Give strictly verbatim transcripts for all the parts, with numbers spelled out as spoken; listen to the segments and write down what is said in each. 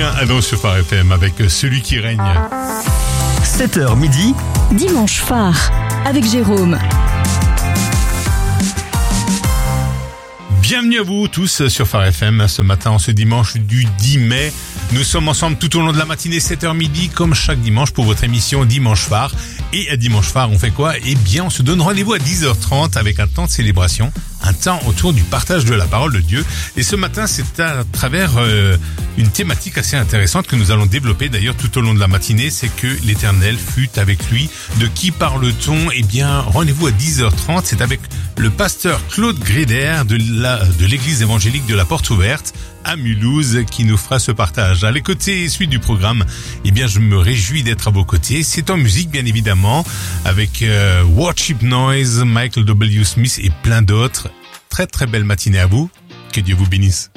Julien Adon sur Phare F M avec Celui qui règne. sept heures midi. Dimanche Phare avec Jérôme. Bienvenue à vous tous sur Phare F M. Ce matin, ce dimanche du dix mai. Nous sommes ensemble tout au long de la matinée, sept heures midi, comme chaque dimanche pour votre émission Dimanche Phare. Et à Dimanche Phare, on fait quoi? Eh bien, on se donne rendez-vous à dix heures trente avec un temps de célébration, un temps autour du partage de la parole de Dieu. Et ce matin, c'est à travers euh, une thématique assez intéressante que nous allons développer d'ailleurs tout au long de la matinée, c'est que l'Éternel fut avec lui. De qui parle-t-on? Eh bien, rendez-vous à dix heures trente, c'est avec le pasteur Claude Gréder de la de l'église évangélique de la Porte Ouverte à Mulhouse qui nous fera ce partage. À les côtés et suite du programme, eh bien, je me réjouis d'être à vos côtés. C'est en musique, bien évidemment, avec euh, Worship Noise, Michael W. Smith et plein d'autres. Très très belle matinée à vous. Que Dieu vous bénisse.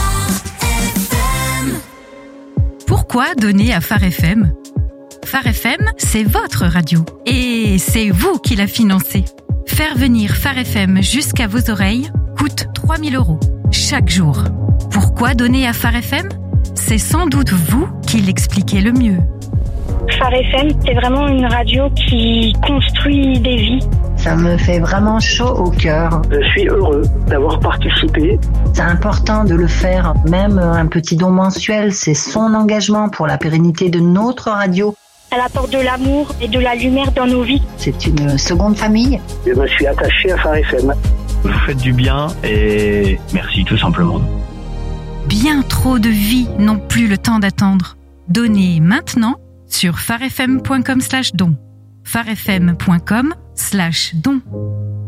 Pourquoi donner à Phare F M? Phare F M, c'est votre radio. Et c'est vous qui la financez. Faire venir Phare F M jusqu'à vos oreilles coûte trois mille euros chaque jour. Pourquoi donner à Phare F M? C'est sans doute vous qui l'expliquez le mieux. Phare F M, c'est vraiment une radio qui construit des vies. Ça me fait vraiment chaud au cœur. Je suis heureux d'avoir participé. C'est important de le faire. Même un petit don mensuel, c'est son engagement pour la pérennité de notre radio. Elle apporte de l'amour et de la lumière dans nos vies. C'est une seconde famille. Je me suis attaché à Phare F M. Vous faites du bien et merci tout simplement. Bien trop de vies n'ont plus le temps d'attendre. Donnez maintenant sur pharefm point com slash don. pharefm point com slash don.